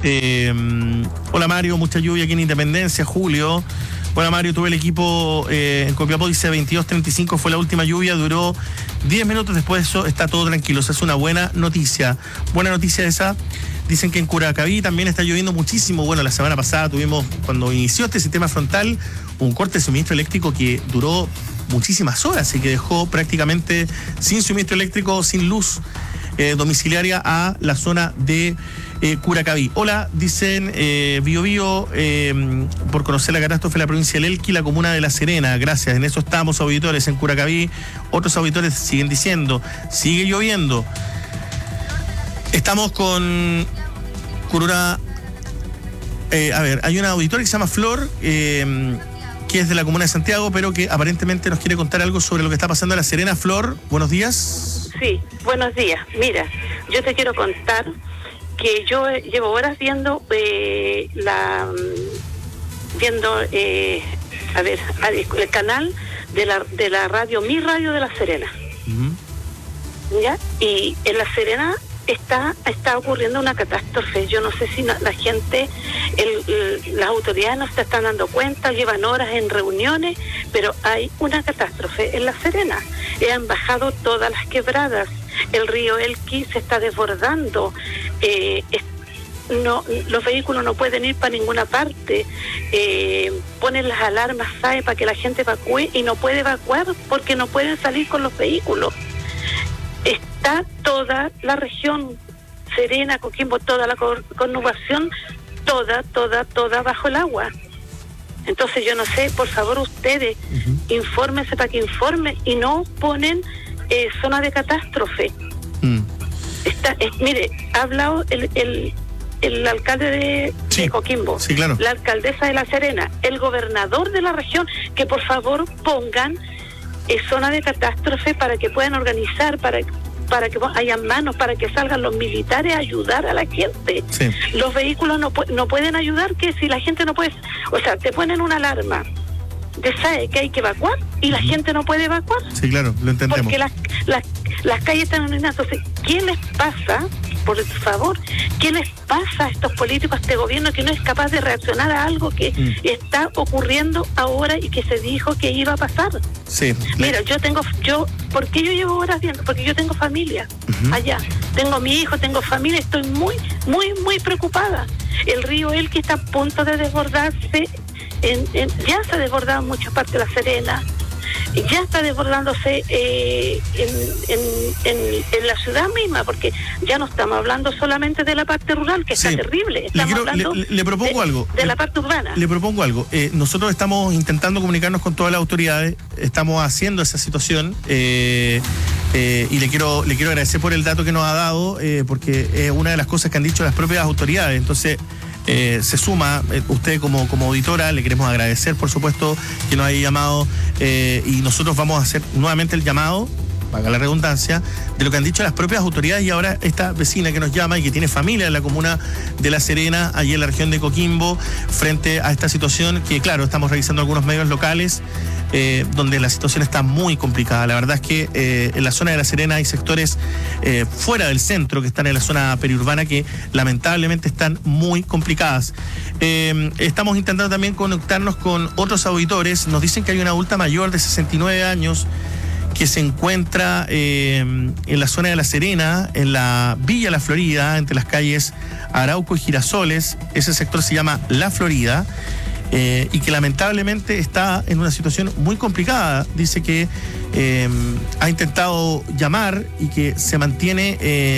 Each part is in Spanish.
Hola Mario, mucha lluvia aquí en Independencia, Julio. Hola Mario, tuve el equipo en Copiapó, dice 22:35 fue la última lluvia, duró 10 minutos, después de eso está todo tranquilo. Esa es una buena noticia. Buena noticia esa. Dicen que en Curacaví también está lloviendo muchísimo. Bueno, la semana pasada tuvimos, cuando inició este sistema frontal, un corte de suministro eléctrico que duró muchísimas horas y que dejó prácticamente sin suministro eléctrico, sin luz domiciliaria a la zona de Curacaví. Hola, dicen Bio Bio, por conocer la catástrofe de la provincia del Elqui, la comuna de La Serena. Gracias, en eso estamos, auditores, en Curacaví. Otros auditores siguen diciendo, sigue lloviendo. Estamos con una... a ver, hay una auditora que se llama Flor, que es de la comuna de Santiago, pero que aparentemente nos quiere contar algo sobre lo que está pasando en La Serena. Flor, buenos días. Sí, buenos días. Mira, yo te quiero contar que yo llevo horas viendo el canal de la radio, mi radio de La Serena. Uh-huh. ¿Ya? Y en La Serena está ocurriendo una catástrofe. Yo no sé si la gente, las autoridades no se están dando cuenta, llevan horas en reuniones, pero hay una catástrofe en La Serena. Han bajado todas las quebradas, el río Elqui se está desbordando, los vehículos no pueden ir para ninguna parte, ponen las alarmas SAE para que la gente evacúe y no puede evacuar porque no pueden salir con los vehículos. Está toda la región Serena, Coquimbo, toda la conurbación, toda bajo el agua. Entonces yo no sé, por favor ustedes, infórmense para que informen y no ponen zona de catástrofe. Mire, ha hablado el alcalde de Coquimbo, sí, claro. La alcaldesa de La Serena, el gobernador de la región, que por favor pongan zona de catástrofe para que puedan organizar, para que haya manos, para que salgan los militares a ayudar a la gente. Sí. Los vehículos no pueden ayudar, que si la gente no puede, o sea, te ponen una alarma de SAE que hay que evacuar y la gente no puede evacuar. Sí, claro, lo entendemos. Porque las calles están inundadas. Entonces, ¿qué les pasa, por favor, qué les pasa a estos políticos, a este gobierno que no es capaz de reaccionar a algo que está ocurriendo ahora y que se dijo que iba a pasar? Sí. Mira, ¿por qué yo llevo horas viendo? Porque yo tengo familia allá. Tengo mi hijo, tengo familia, estoy muy, muy, muy preocupada. El río Elqui está a punto de desbordarse. Ya se ha desbordado en muchas partes de La Serena, ya está desbordándose en la ciudad misma, porque ya no estamos hablando solamente de la parte rural, que está terrible, estamos hablando le propongo algo. De la parte urbana. Le propongo algo. Nosotros estamos intentando comunicarnos con todas las autoridades, estamos haciendo esa situación, y le quiero agradecer por el dato que nos ha dado, porque es una de las cosas que han dicho las propias autoridades. Entonces se suma, usted como auditora, le queremos agradecer, por supuesto, que nos haya llamado, y nosotros vamos a hacer nuevamente el llamado, valga la redundancia, de lo que han dicho las propias autoridades. Y ahora esta vecina que nos llama y que tiene familia en la comuna de La Serena, allí en la región de Coquimbo, frente a esta situación que, claro, estamos revisando algunos medios locales, donde la situación está muy complicada. La verdad es que en la zona de La Serena hay sectores fuera del centro, que están en la zona periurbana, que lamentablemente están muy complicadas. Estamos intentando también conectarnos con otros auditores. Nos dicen que hay una adulta mayor de 69 años que se encuentra en la zona de La Serena, en la Villa La Florida, entre las calles Arauco y Girasoles. Ese sector se llama La Florida, y que lamentablemente está en una situación muy complicada. Dice que ha intentado llamar y que se mantiene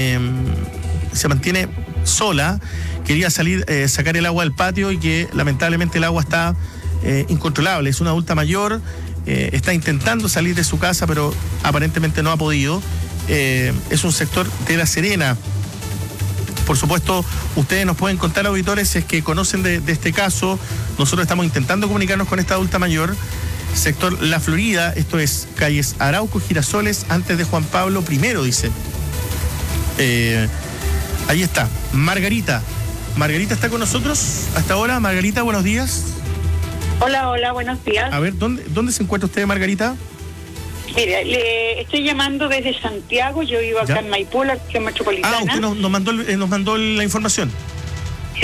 sola. Quería salir, sacar el agua del patio, y que lamentablemente el agua está incontrolable. Es una adulta mayor, está intentando salir de su casa, pero aparentemente no ha podido. Es un sector de La Serena. Por supuesto, ustedes nos pueden contar, auditores, si es que conocen de este caso. Nosotros estamos intentando comunicarnos con esta adulta mayor. Sector La Florida, esto es calles Arauco, Girasoles, antes de Juan Pablo I, dice. Ahí está, Margarita. Margarita está con nosotros hasta ahora. Margarita, buenos días. Hola, buenos días. A ver, ¿dónde se encuentra usted, Margarita? Mire, le estoy llamando desde Santiago. Yo vivo acá en Maipú, la región metropolitana. Usted nos mandó la información.